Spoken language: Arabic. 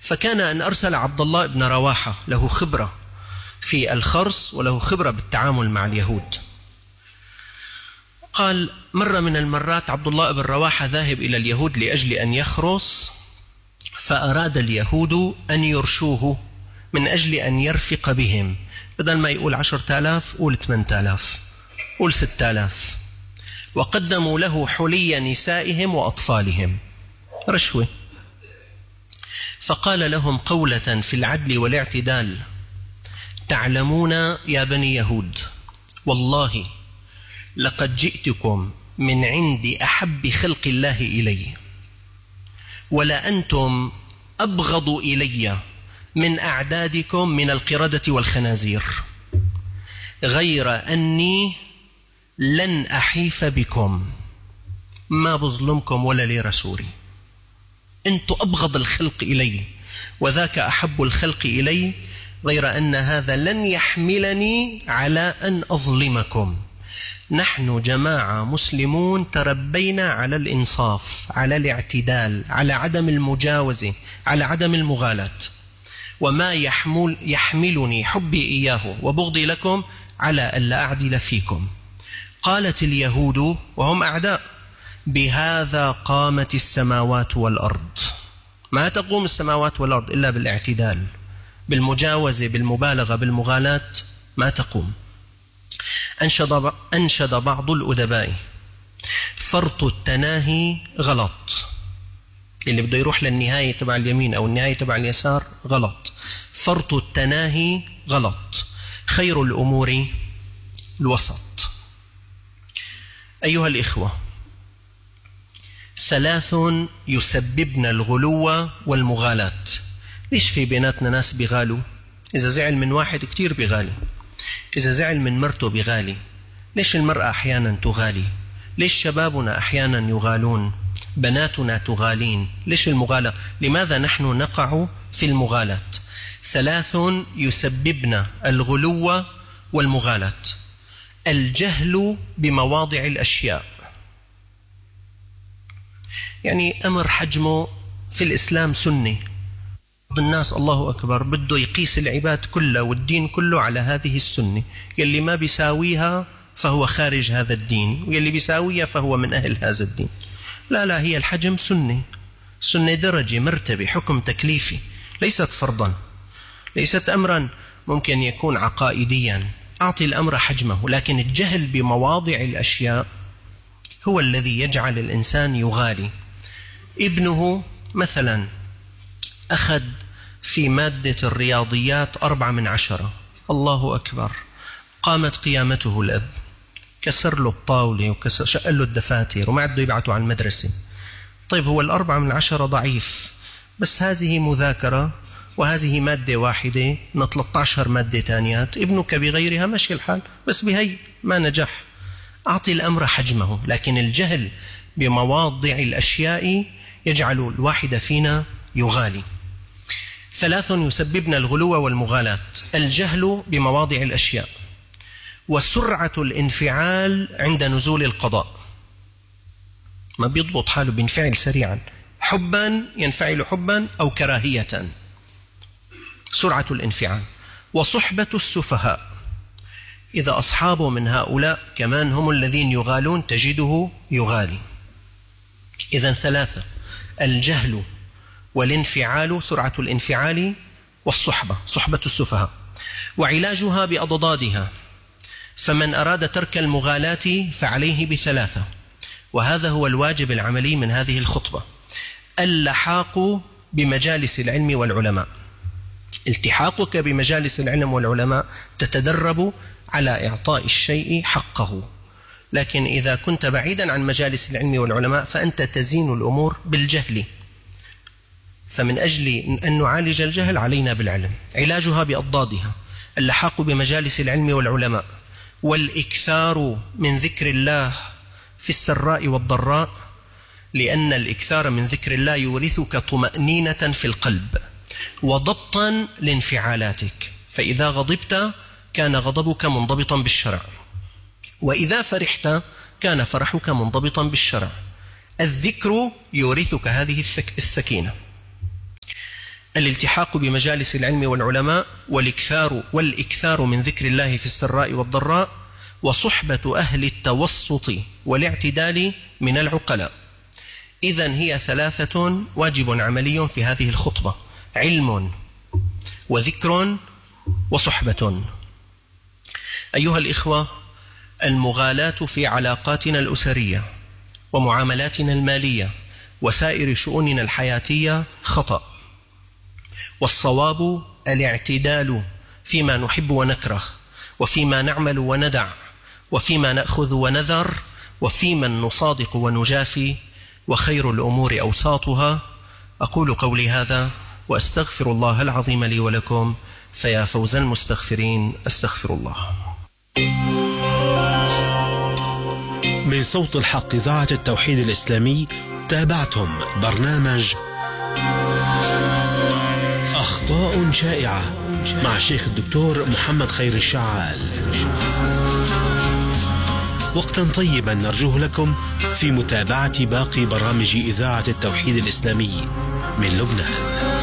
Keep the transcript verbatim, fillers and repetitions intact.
فكان أن أرسل عبد الله بن رواحة، له خبرة في الخرص وله خبرة بالتعامل مع اليهود. قال مرة من المرات عبد الله بن رواحة ذاهب إلى اليهود لأجل أن يخرص، فأراد اليهود أن يرشوه من أجل أن يرفق بهم، بدل ما يقول عشرة آلاف قول ثمانية آلاف قول ستة آلاف، وقدموا له حلي نسائهم وأطفالهم رشوة. فقال لهم قولة في العدل والاعتدال: تعلمون يا بني يهود، والله لقد جئتكم من عند أحب خلق الله إلي، ولا أنتم أبغض إلي من أعدادكم من القردة والخنازير، غير أني لن أحيف بكم، ما بظلمكم ولا لي رسولي، أنتم أبغض الخلق إلي وذاك أحب الخلق إلي، غير أن هذا لن يحملني على أن أظلمكم. نحن جماعة مسلمون تربينا على الإنصاف، على الاعتدال، على عدم المجاوزة، على عدم المغالاة، وما يحمل يحملني حبي إياه وبغضي لكم على ألا أعدل فيكم. قالت اليهود وهم أعداء: بهذا قامت السماوات والأرض. ما تقوم السماوات والأرض إلا بالاعتدال، بالمجاوزة، بالمبالغة، بالمغالاة ما تقوم. أنشد, أنشد بعض الأدباء: فرط التناهي غلط، اللي بده يروح للنهاية تبع اليمين أو النهاية تبع اليسار غلط، فرط التناهي غلط، خير الأمور الوسط. أيها الإخوة، ثلاث يسببن الغلو والمغالاة. ليش في بيناتنا ناس بيغالوا؟ إذا زعل من واحد كتير بيغالي، إذا زعل من مرته بيغالي. ليش المرأة أحيانا تغالي؟ ليش شبابنا أحيانا يغالون؟ بناتنا تغالين. ليش المغالاة؟ لماذا نحن نقع في المغالاة؟ ثلاث يسببن الغلو والمغالاة: الجهل بمواضع الأشياء، يعني أمر حجمه في الإسلام سني، الناس الله أكبر بده يقيس العباد كلها والدين كله على هذه السنة، يلي ما بيساويها فهو خارج هذا الدين، ويلي بيساويها فهو من أهل هذا الدين. لا لا، هي الحجم سنة، سنة درجة، مرتبة، حكم تكليفي، ليست فرضا، ليست أمرا ممكن يكون عقائديا. أعطي الأمر حجمه، لكن الجهل بمواضع الأشياء هو الذي يجعل الإنسان يغالي. ابنه مثلا أخذ في مادة الرياضيات أربعة من عشرة، الله أكبر، قامت قيامته. الأب كسر له الطاولة وكسر شق له الدفاتر وما عده يبعته عن المدرسة. طيب هو الأربعة من عشرة ضعيف، بس هذه مذاكرة وهذه مادة واحدة من ثلاثة عشر مادة تانيات، ابنك بغيرها ماشي الحال، بس بهي ما نجح. أعطي الأمر حجمه، لكن الجهل بمواضع الأشياء يجعل الواحد فينا يغالي. ثلاث يسببن الغلو والمغالاة: الجهل بمواضع الأشياء، وسرعة الانفعال عند نزول القضاء، ما بيضبط حاله، بينفعل سريعا، حبا ينفعل حبا أو كراهية، سرعة الانفعال. وصحبة السفهاء، إذا أصحابه من هؤلاء كمان هم الذين يغالون تجده يغالي. إذن ثلاثة: الجهل والانفعال، سرعة الانفعال، والصحبة، صحبة السفهاء. وعلاجها بأضدادها، فمن أراد ترك المغالاة فعليه بثلاثة، وهذا هو الواجب العملي من هذه الخطبة: اللحاق بمجالس العلم والعلماء. التحاقك بمجالس العلم والعلماء تتدرب على إعطاء الشيء حقه، لكن إذا كنت بعيدا عن مجالس العلم والعلماء فأنت تزين الأمور بالجهل. فمن أجل أن نعالج الجهل علينا بالعلم. علاجها بأضدادها: اللحاق بمجالس العلم والعلماء، والإكثار من ذكر الله في السراء والضراء، لأن الإكثار من ذكر الله يورثك طمأنينة في القلب وضبطا لانفعالاتك، فإذا غضبت كان غضبك منضبطا بالشرع، وإذا فرحت كان فرحك منضبطا بالشرع. الذكر يورثك هذه السكينة. الالتحاق بمجالس العلم والعلماء، والإكثار والإكثار من ذكر الله في السراء والضراء، وصحبة أهل التوسط والاعتدال من العقلاء. إذن هي ثلاثة واجب عملي في هذه الخطبة: علم وذكر وصحبة. أيها الإخوة، المغالاة في علاقاتنا الأسرية ومعاملاتنا المالية وسائر شؤوننا الحياتية خطأ، والصواب الاعتدال فيما نحب ونكره، وفيما نعمل وندع، وفيما نأخذ ونذر، وفيما نصادق ونجافي، وخير الأمور أوساطها. أقول قولي هذا وأستغفر الله العظيم لي ولكم، فيا فوز المستغفرين. أستغفر الله. من صوت الحق إذاعة التوحيد الإسلامي تابعتم برنامج أخطاء شائعة مع الشيخ الدكتور محمد خير الشعال. وقتا طيبا نرجوه لكم في متابعة باقي برامج إذاعة التوحيد الإسلامي من لبنان.